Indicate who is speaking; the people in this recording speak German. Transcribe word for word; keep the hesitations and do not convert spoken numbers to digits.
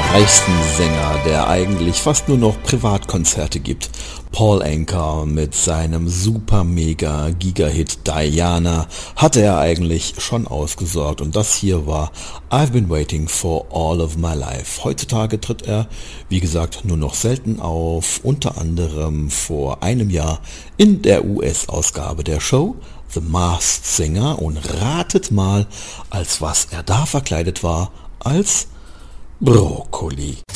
Speaker 1: reichsten Sänger, der eigentlich fast nur noch Privatkonzerte gibt. Paul Anka mit seinem super mega Giga-Hit Diana hatte er eigentlich schon ausgesorgt und das hier war I've Been Waiting for All of My Life. Heutzutage tritt er, wie gesagt, nur noch selten auf, unter anderem vor einem Jahr in der U S-Ausgabe der Show The Masked Singer und ratet mal, als was er da verkleidet war, als Brokkoli.